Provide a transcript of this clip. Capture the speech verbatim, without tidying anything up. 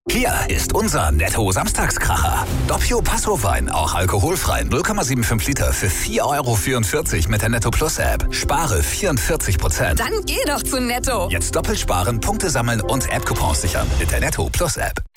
Hier ist unser Netto-Samstagskracher. Doppio Passo-Wein, auch alkoholfrei, null Komma fünfundsiebzig Liter für vier Euro vierundvierzig mit der Netto Plus App. Spare vierundvierzig Prozent. Dann geh doch zu Netto. Jetzt doppelt sparen, Punkte sammeln und App-Coupons sichern mit der Netto Plus App.